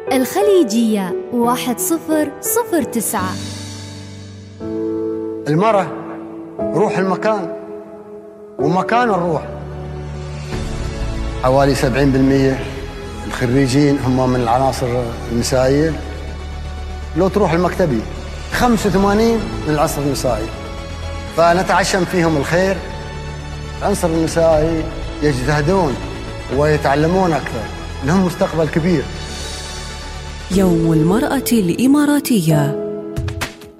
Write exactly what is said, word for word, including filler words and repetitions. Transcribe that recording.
الخليجية واحد صفر صفر تسعة. المرأة روح المكان ومكان الروح. حوالي سبعين بالمئة الخريجين هم من العناصر النسائية. لو تروح المكتبي خمسة وثمانين من العنصر النسائي، فنتعشم فيهم الخير. العنصر النسائي يجتهدون ويتعلمون أكثر، لهم مستقبل كبير. يوم المرأة الإماراتية